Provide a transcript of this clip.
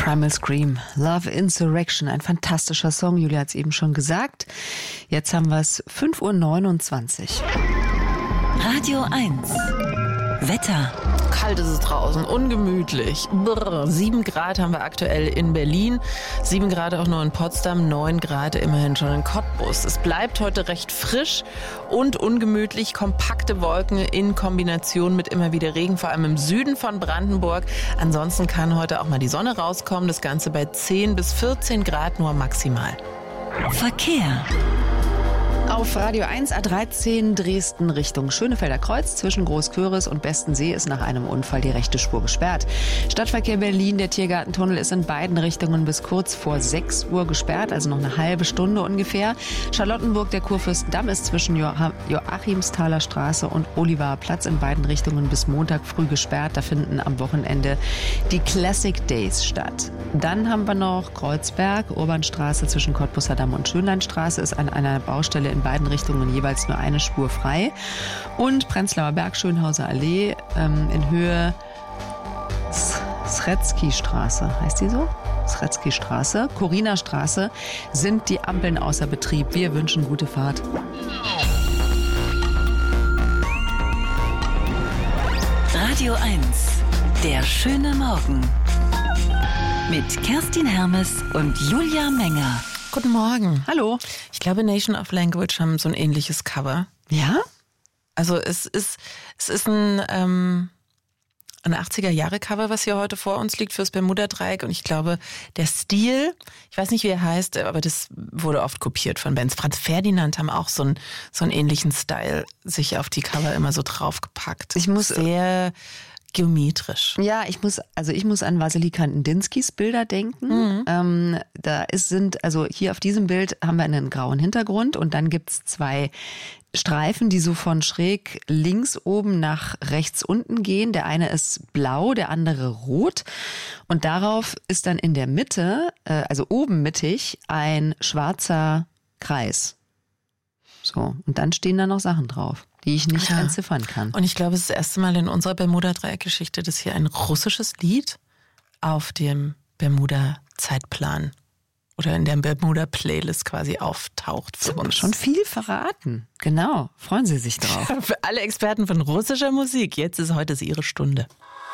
Primal Scream, Love Insurrection, ein fantastischer Song, Julia hat es eben schon gesagt. Jetzt haben wir es 5:29 Uhr. Radio 1. Wetter. Kalt ist es draußen, ungemütlich. 7 Grad haben wir aktuell in Berlin, 7 Grad auch nur in Potsdam, 9 Grad immerhin schon in Cottbus. Es bleibt heute recht frisch und ungemütlich. Kompakte Wolken in Kombination mit immer wieder Regen, vor allem im Süden von Brandenburg. Ansonsten kann heute auch mal die Sonne rauskommen. Das Ganze bei 10 bis 14 Grad nur maximal. Verkehr. Auf Radio 1 A13 Dresden Richtung Schönefelder Kreuz zwischen Großköris und Bestensee ist nach einem Unfall die rechte Spur gesperrt. Stadtverkehr Berlin, der Tiergartentunnel ist in beiden Richtungen bis kurz vor 6 Uhr gesperrt, also noch eine halbe Stunde ungefähr. Charlottenburg, der Kurfürstendamm ist zwischen Joachimsthaler Straße und Oliver Platz in beiden Richtungen bis Montag früh gesperrt. Da finden am Wochenende die Classic Days statt. Dann haben wir noch Kreuzberg, Urbanstraße zwischen Cottbuser Damm und Schönlandstraße ist an einer Baustelle in beiden Richtungen jeweils nur eine Spur frei. Und Prenzlauer Berg, Schönhauser Allee in Höhe Sretzky-Straße, heißt die so? Sretzky-Straße, Corina-Straße sind die Ampeln außer Betrieb. Wir wünschen gute Fahrt. Radio 1. Der schöne Morgen. Mit Kerstin Hermes und Julia Menger. Guten Morgen. Hallo. Ich glaube, Nation of Language haben so ein ähnliches Cover. Ja? Also es ist ein 80er-Jahre-Cover, was hier heute vor uns liegt fürs Bermuda-Dreieck. Und ich glaube, der Stil, ich weiß nicht, wie er heißt, aber das wurde oft kopiert von Bands. Franz Ferdinand haben auch so einen ähnlichen Style sich auf die Cover immer so draufgepackt. Sehr geometrisch. Ja, ich muss an Wassily Kandinskys Bilder denken. Also hier auf diesem Bild haben wir einen grauen Hintergrund und dann gibt's 2 Streifen, die so von schräg links oben nach rechts unten gehen. Der eine ist blau, der andere rot. Und darauf ist dann in der Mitte, also oben mittig, ein schwarzer Kreis. So, und dann stehen da noch Sachen drauf, die ich nicht entziffern kann. Und ich glaube, es ist das erste Mal in unserer Bermuda-Dreieck-Geschichte, dass hier ein russisches Lied auf dem Bermuda-Zeitplan oder in der Bermuda-Playlist quasi auftaucht für uns. Schon viel verraten. Genau, freuen Sie sich drauf. Für alle Experten von russischer Musik, heute ist Ihre Stunde.